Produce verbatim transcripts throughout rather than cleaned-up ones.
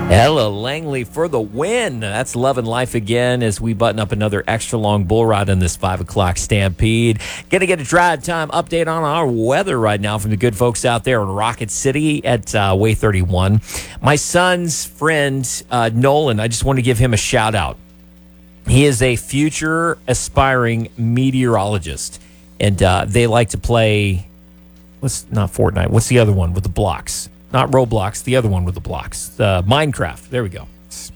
Ella Langley for the win. That's Love and Life again as we button up another extra long bull ride in this five o'clock Stampede. Going to get a drive time update on our weather right now from the good folks out there in Rocket City at uh, Way thirty-one. My son's friend, uh, Nolan, I just want to give him a shout out. He is a future aspiring meteorologist, and uh, they like to play, what's not Fortnite, what's the other one with the blocks? Not Roblox, the other one with the blocks. Uh, Minecraft. There we go.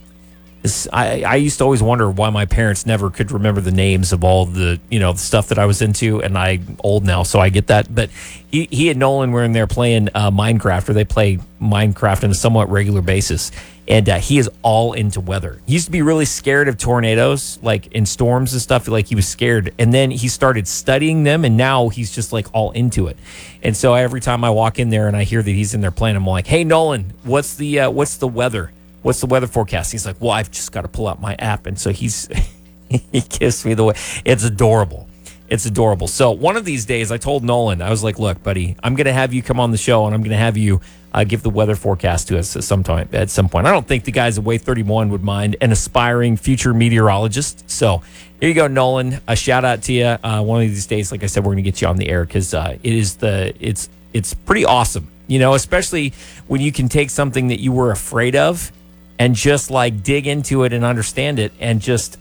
This, I, I used to always wonder why my parents never could remember the names of all the, you know, the stuff that I was into, and I'm old now, so I get that. But he, he and Nolan were in there playing uh, Minecraft, or they play Minecraft on a somewhat regular basis, and uh, he is all into weather. He used to be really scared of tornadoes, like in storms and stuff, like he was scared, and then he started studying them, and now he's just like all into it. And so every time I walk in there and I hear that he's in there playing, I'm like, hey, Nolan, what's the uh, what's the weather? What's the weather forecast? He's like, well, I've just got to pull out my app. And so he's he gives me the way. It's adorable. It's adorable. So one of these days, I told Nolan, I was like, look, buddy, I'm going to have you come on the show, and I'm going to have you uh, give the weather forecast to us at some time, at some point. I don't think the guys at Way thirty-one would mind, an aspiring future meteorologist. So here you go, Nolan. A shout out to you. Uh, one of these days, like I said, we're going to get you on the air because uh, it is the it's it's pretty awesome, you know, especially when you can take something that you were afraid of and just like dig into it and understand it, and just,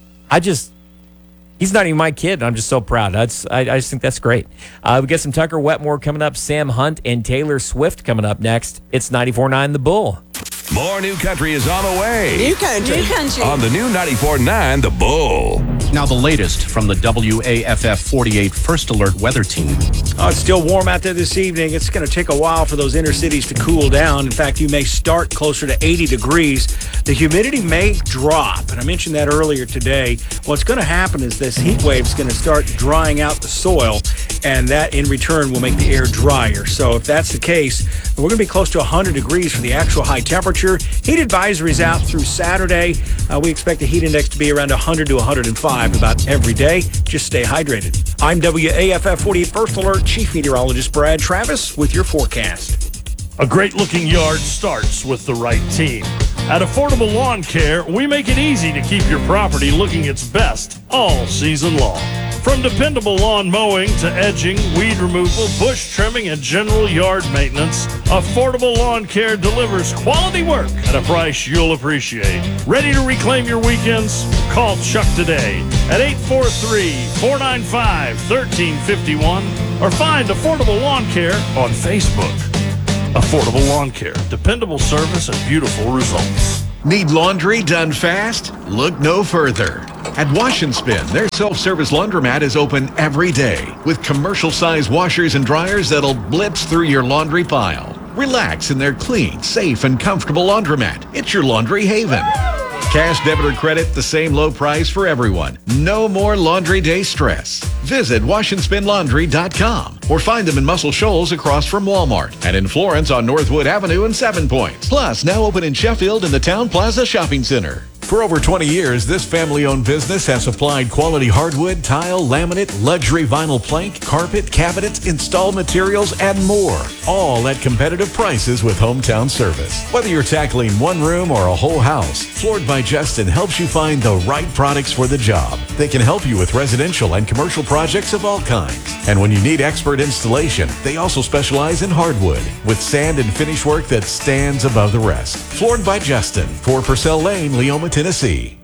I just, he's not even my kid, and I'm just so proud. That's, I, I just think that's great. Uh, we got some Tucker Wetmore coming up, Sam Hunt and Taylor Swift coming up next. It's ninety-four point nine The Bull. More new country is on the way. New country. New country. On the new ninety-four point nine The Bull. Now the latest from the W A F F forty-eight First Alert Weather Team. Oh, it's still warm out there this evening. It's going to take a while for those inner cities to cool down. In fact, you may start closer to eighty degrees. The humidity may drop, and I mentioned that earlier today. What's going to happen is this heat wave is going to start drying out the soil, and that in return will make the air drier. So if that's the case, we're going to be close to one hundred degrees for the actual high temperature. Heat advisories out through Saturday. Uh, we expect the heat index to be around one hundred to one hundred five about every day. Just stay hydrated. I'm W A F F forty-eight First Alert Chief Meteorologist Brad Travis with your forecast. A great-looking yard starts with the right team. At Affordable Lawn Care, we make it easy to keep your property looking its best all season long. From dependable lawn mowing to edging, weed removal, bush trimming, and general yard maintenance, Affordable Lawn Care delivers quality work at a price you'll appreciate. Ready to reclaim your weekends? Call Chuck today at eight four three, four nine five, one three five one or find Affordable Lawn Care on Facebook. Affordable Lawn Care, dependable service and beautiful results. Need laundry done fast? Look no further. At Wash and Spin, their self-service laundromat is open every day with commercial-sized washers and dryers that'll blitz through your laundry pile. Relax in their clean, safe, and comfortable laundromat. It's your laundry haven. Cash, debit, or credit, the same low price for everyone. No more laundry day stress. Visit wash and spin laundry dot com or find them in Muscle Shoals across from Walmart and in Florence on Northwood Avenue and Seven Points. Plus, now open in Sheffield in the Town Plaza Shopping Center. For over twenty years, this family-owned business has supplied quality hardwood, tile, laminate, luxury vinyl plank, carpet, cabinets, installed materials, and more. All at competitive prices with hometown service. Whether you're tackling one room or a whole house, Floored by Justin helps you find the right products for the job. They can help you with residential and commercial projects of all kinds. And when you need expert installation, they also specialize in hardwood with sand and finish work that stands above the rest. Floored by Justin, four Purcell Lane, Leoma, Tennessee.